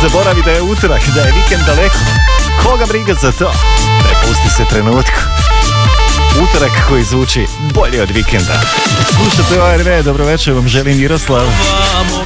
zaboravi da je utorak, da je vikend daleko. Koga briga za to? Prepusti se trenutku. Utorak koji zvuči bolje od vikenda. Slušajte ORV, dobro večer, vam želim Miroslav.